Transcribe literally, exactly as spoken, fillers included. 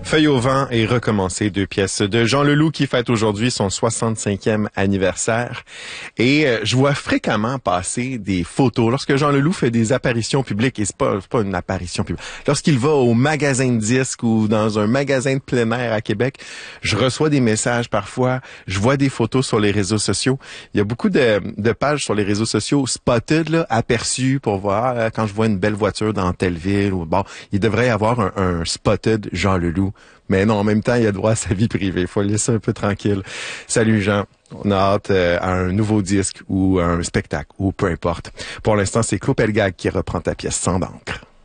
Feuille au vent et recommencer, deux pièces de Jean Leloup qui fête aujourd'hui son soixante-cinquième anniversaire. Et euh, je vois fréquemment passer des photos lorsque Jean Leloup fait des apparitions publiques, et c'est pas, c'est pas une apparition publique. Lorsqu'il va au magasin de disques ou dans un magasin de plein air à Québec, je reçois des messages parfois, je vois des photos sur les réseaux sociaux. Il y a beaucoup de, de pages sur les réseaux sociaux spotted, là, aperçues pour voir euh, quand je vois une belle voiture dans telle ville. Ou bon, il devrait y avoir un, un spotted Jean Leloup. Mais non, en même temps, il a droit à sa vie privée. Il faut le laisser un peu tranquille. Salut Jean. On a hâte euh, à un nouveau disque ou à un spectacle ou peu importe. Pour l'instant, c'est Claude Pelgag qui reprend ta pièce Sans d'encre.